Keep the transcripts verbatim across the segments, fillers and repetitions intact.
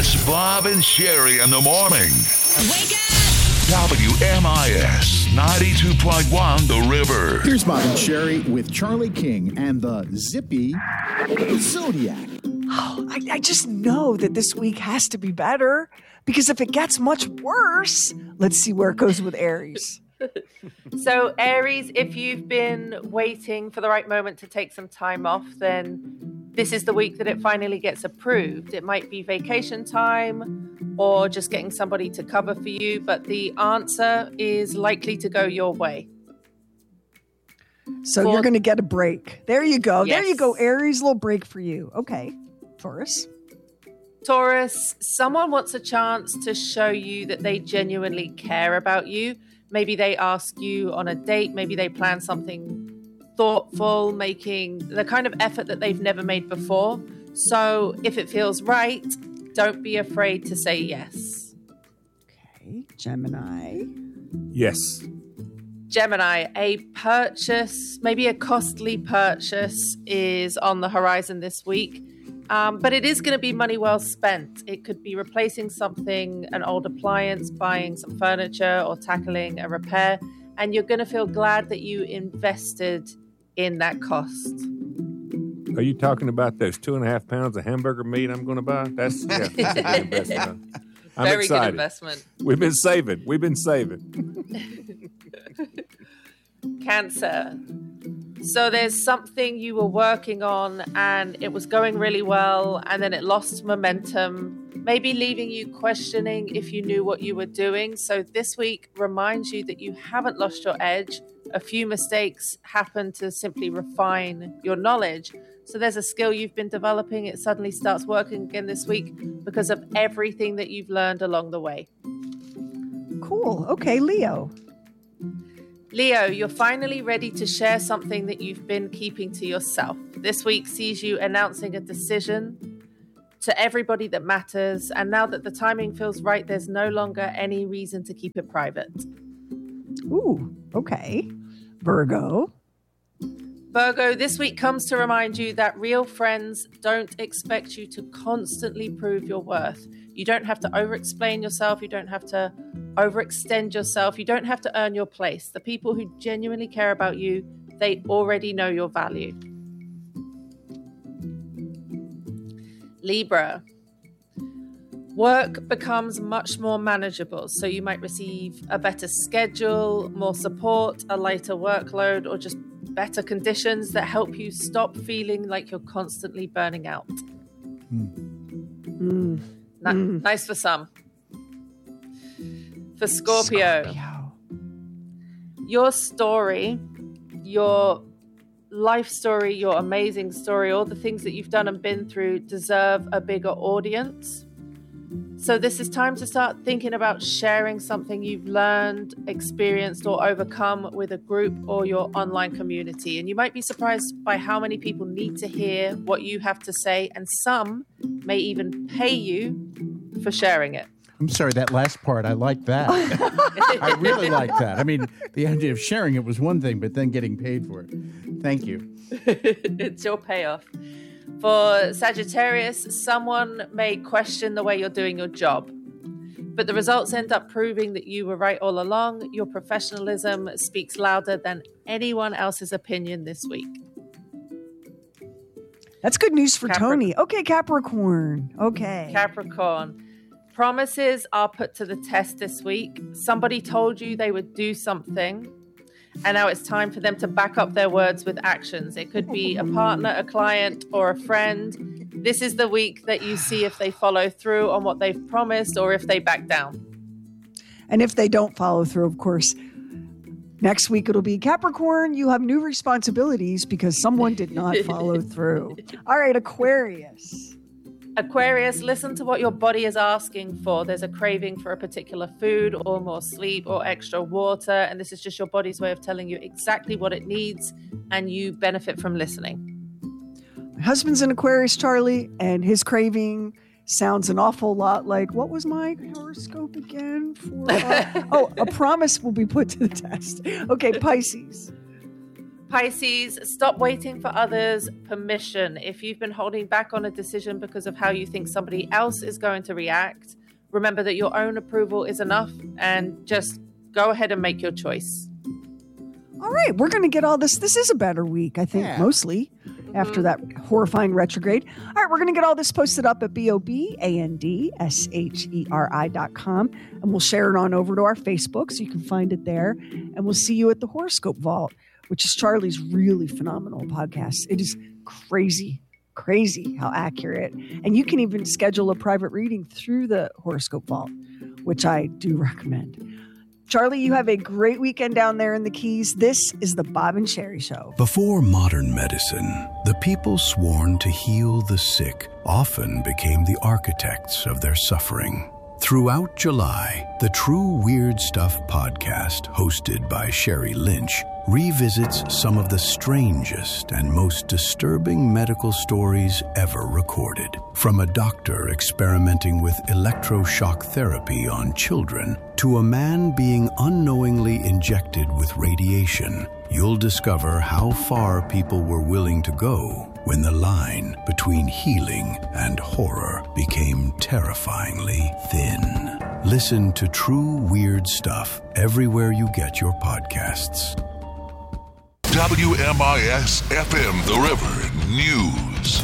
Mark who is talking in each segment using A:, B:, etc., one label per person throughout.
A: It's Bob and Sherry in the morning.
B: Wake up!
A: W M I S ninety-two point one The River.
C: Here's Bob and Sherry with Charlie King and the Zippy Zodiac.
D: Oh, I, I just know that this week has to be better, because if it gets much worse, let's see where it goes with Aries.
E: So Aries, if you've been waiting for the right moment to take some time off, then this is the week that it finally gets approved. It might be vacation time or just getting somebody to cover for you, but the answer is likely to go your way.
D: So
E: Well-
D: you're going to get a break. There you go. There
E: Yes.
D: you go, Aries, little break for you. Okay, Taurus.
E: Taurus, someone wants a chance to show you that they genuinely care about you. Maybe they ask you on a date. Maybe they plan something thoughtful, making the kind of effort that they've never made before. So if it feels right, don't be afraid to say yes.
D: Okay, Gemini.
F: Yes.
E: Gemini, a purchase, maybe a costly purchase, is on the horizon this week. Um, but it is going to be money well spent. It could be replacing something, an old appliance, buying some furniture, or tackling a repair. And you're going to feel glad that you invested in that cost.
F: Are you talking about those two and a half pounds of hamburger meat I'm going to buy? That's, yeah, that's a good investment. I'm
E: Very
F: excited.
E: good investment.
F: We've been saving. We've been saving.
E: Cancer. So there's something you were working on and it was going really well, and then it lost momentum, maybe leaving you questioning if you knew what you were doing. So this week reminds you that you haven't lost your edge. A few mistakes happen to simply refine your knowledge. So there's a skill you've been developing. It suddenly starts working again this week because of everything that you've learned along the way.
D: Cool. Okay, Leo.
E: Leo, you're finally ready to share something that you've been keeping to yourself. This week sees you announcing a decision to everybody that matters. And now that the timing feels right, there's no longer any reason to keep it private.
D: Ooh, okay. Virgo.
E: Virgo, this week comes to remind you that real friends don't expect you to constantly prove your worth. You don't have to over-explain yourself. You don't have to overextend yourself. You don't have to earn your place. The people who genuinely care about you, they already know your value. Libra. Work becomes much more manageable, so you might receive a better schedule, more support, a lighter workload, or just better conditions that help you stop feeling like you're constantly burning out.
D: Mm.
E: Na-
D: Mm.
E: Nice for some. For Scorpio,
D: Scorpio.
E: your story, your life story, your amazing story, all the things that you've done and been through deserve a bigger audience. So this is time to start thinking about sharing something you've learned, experienced, or overcome with a group or your online community. And you might be surprised by how many people need to hear what you have to say, and some may even pay you for sharing it.
G: I'm sorry, that last part, I like that. I really like that. I mean, the idea of sharing it was one thing, but then getting paid for it. Thank you.
E: It's your payoff. For Sagittarius, someone may question the way you're doing your job, but the results end up proving that you were right all along. Your professionalism speaks louder than anyone else's opinion this week.
D: That's good news for
E: Capri-
D: Tony. Okay, Capricorn. Okay.
E: Capricorn. Promises are put to the test this week. Somebody told you they would do something, and now it's time for them to back up their words with actions. It could be a partner, a client, or a friend. This is the week that you see if they follow through on what they've promised or if they back down.
D: And if they don't follow through, of course, next week it'll be Capricorn, you have new responsibilities because someone did not follow through. All right, Aquarius.
E: Aquarius, listen to what your body is asking for. There's a craving for a particular food or more sleep or extra water. And this is just your body's way of telling you exactly what it needs, and you benefit from listening.
D: My husband's an Aquarius, Charlie, and his craving sounds an awful lot like, what was my horoscope again? For uh, oh, a promise will be put to the test. Okay, Pisces.
E: Pisces, stop waiting for others' permission. If you've been holding back on a decision because of how you think somebody else is going to react, remember that your own approval is enough and just go ahead and make your choice.
D: All right, we're going to get all this. This is a better week, I think,
G: Yeah.
D: mostly mm-hmm. after that horrifying retrograde. All right, we're going to get all this posted up at B O B A N D S H E R I dot com, and we'll share it on over to our Facebook so you can find it there. And we'll see you at the Horoscope Vault, which is Charlie's really phenomenal podcast. It is crazy, crazy how accurate. And you can even schedule a private reading through the Horoscope Vault, which I do recommend. Charlie, you have a great weekend down there in the Keys. This is the Bob and Sherry Show.
B: Before modern medicine, the people sworn to heal the sick often became the architects of their suffering. Throughout July, the True Weird Stuff podcast, hosted by Sherry Lynch, revisits some of the strangest and most disturbing medical stories ever recorded. From a doctor experimenting with electroshock therapy on children to a man being unknowingly injected with radiation, you'll discover how far people were willing to go when the line between healing and horror became terrifyingly thin. Listen to True Weird Stuff everywhere you get your podcasts.
A: W M I S F M, The River News.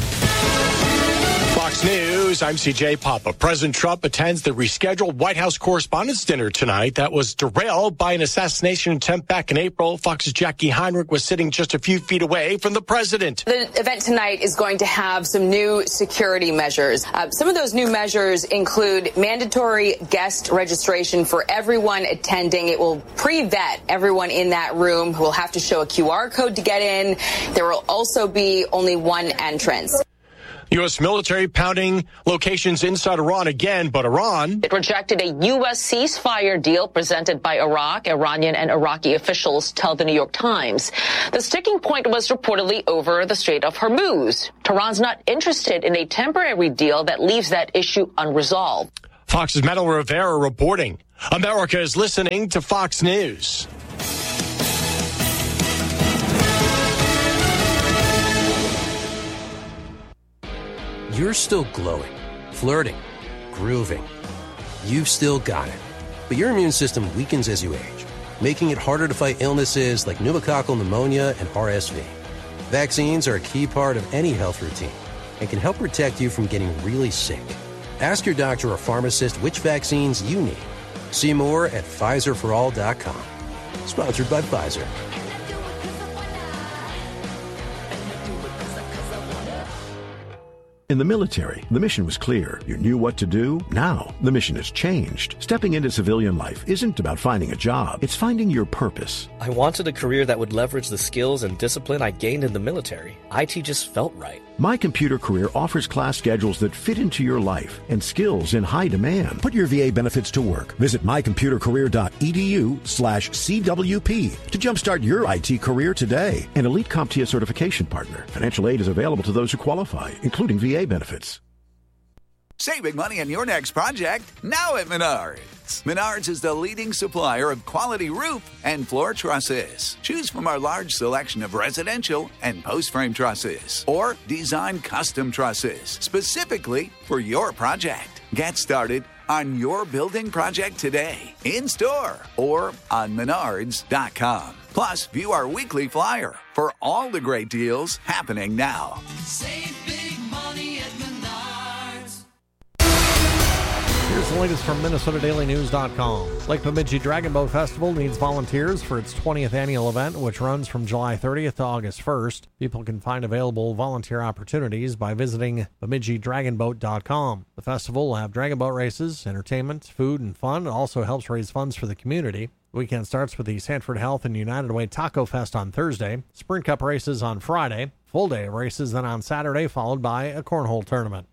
H: Fox News, I'm C J Papa. President Trump attends the rescheduled White House Correspondents' Dinner tonight that was derailed by an assassination attempt back in April. Fox's Jackie Heinrich was sitting just a few feet away from the president.
I: The event tonight is going to have some new security measures. Uh, some of those new measures include mandatory guest registration for everyone attending. It will pre-vet everyone in that room who will have to show a Q R code to get in. There will also be only one entrance.
H: U S military pounding locations inside Iran again, but Iran...
J: It rejected a U S ceasefire deal presented by Iraq. Iranian and Iraqi officials tell the New York Times. The sticking point was reportedly over the Strait of Hormuz. Tehran's not interested in a temporary deal that leaves that issue unresolved.
H: Fox's Metal Rivera reporting. America is listening to Fox News.
K: You're still glowing, flirting, grooving. You've still got it. But your immune system weakens as you age, making it harder to fight illnesses like pneumococcal pneumonia and R S V. Vaccines are a key part of any health routine and can help protect you from getting really sick. Ask your doctor or pharmacist which vaccines you need. See more at Pfizer for all dot com. Sponsored by Pfizer.
L: In the military, the mission was clear. You knew what to do. Now, the mission has changed. Stepping into civilian life isn't about finding a job. It's finding your purpose.
M: I wanted a career that would leverage the skills and discipline I gained in the military. I T just felt right.
L: My Computer Career offers class schedules that fit into your life and skills in high demand. Put your V A benefits to work. Visit mycomputercareer.edu slash CWP to jumpstart your I T career today. An Elite CompTIA certification partner. Financial aid is available to those who qualify, including V A benefits.
N: Saving money on your next project now at Menards. Menards is the leading supplier of quality roof and floor trusses. Choose from our large selection of residential and post-frame trusses or design custom trusses specifically for your project. Get started on your building project today, in store or on menards dot com. Plus, view our weekly flyer for all the great deals happening now.
O: Save big money at Menards.
P: Here's the latest from Minnesota Daily News dot com. Lake Bemidji Dragon Boat Festival needs volunteers for its twentieth annual event, which runs from July thirtieth to August first. People can find available volunteer opportunities by visiting Bemidji Dragon Boat dot com. The festival will have dragon boat races, entertainment, food, and fun. It also helps raise funds for the community. The weekend starts with the Sanford Health and United Way Taco Fest on Thursday, Sprint Cup races on Friday, full day of races then on Saturday, followed by a cornhole tournament.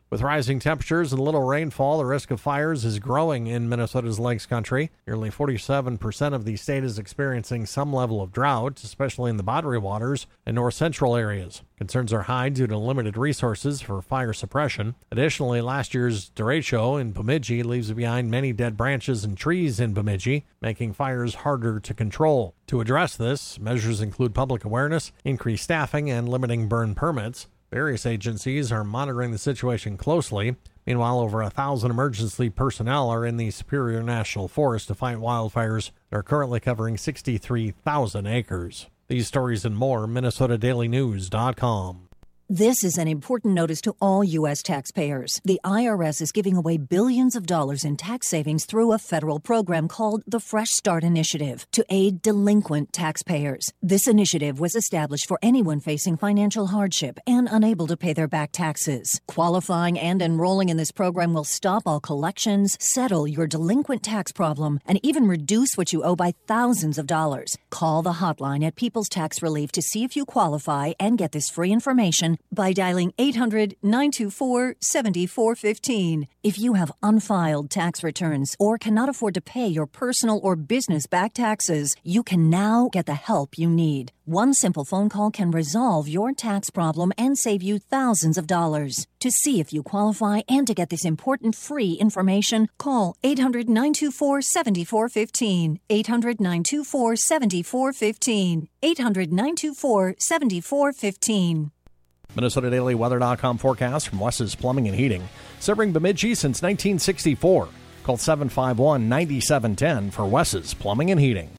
P: With rising temperatures and little rainfall, the risk of fires is growing in Minnesota's Lakes Country. Nearly forty-seven percent of the state is experiencing some level of drought, especially in the Bottery Waters and north central areas. Concerns are high due to limited resources for fire suppression. Additionally, last year's derecho in Bemidji leaves behind many dead branches and trees in Bemidji, making fires harder to control. To address this, measures include public awareness, increased staffing, and limiting burn permits. Various agencies are monitoring the situation closely. Meanwhile, over a thousand emergency personnel are in the Superior National Forest to fight wildfires that are currently covering sixty-three thousand acres. These stories and more, Minnesota Daily News dot com.
Q: This is an important notice to all U S taxpayers. The I R S is giving away billions of dollars in tax savings through a federal program called the Fresh Start Initiative to aid delinquent taxpayers. This initiative was established for anyone facing financial hardship and unable to pay their back taxes. Qualifying and enrolling in this program will stop all collections, settle your delinquent tax problem, and even reduce what you owe by thousands of dollars. Call the hotline at People's Tax Relief to see if you qualify and get this free information by dialing eight hundred, nine two four, seven four one five. If you have unfiled tax returns or cannot afford to pay your personal or business back taxes, you can now get the help you need. One simple phone call can resolve your tax problem and save you thousands of dollars. To see if you qualify and to get this important free information, call eight hundred, nine two four, seven four one five, eight hundred, nine two four, seven four one five, eight hundred, nine two four, seven four one five.
P: Minnesota Daily Weather dot com forecast from Wes's Plumbing and Heating. Serving Bemidji since nineteen sixty-four. Call seven five one, nine seven one zero for Wes's Plumbing and Heating.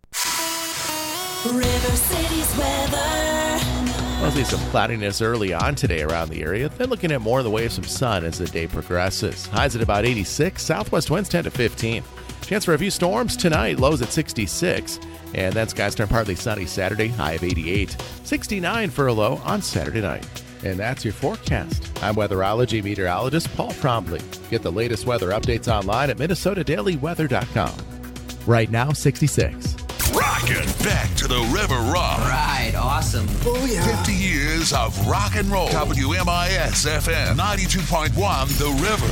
O: River City's weather.
R: Mostly some cloudiness early on today around the area. Then looking at more in the way of some sun as the day progresses. Highs at about eighty-six. Southwest winds ten to fifteen. Chance for a few storms tonight. Lows at sixty-six. And then skies turn partly sunny Saturday. High of eighty-eight. sixty-nine for a low on Saturday night. And that's your forecast. I'm weatherology meteorologist Paul Trombley. Get the latest weather updates online at Minnesota Daily Weather dot com. Right now, sixty-six.
A: Rockin' back to the River Rock.
S: Right, awesome.
A: Oh, yeah. fifty years of rock and roll. W M I S F M ninety-two point one The River.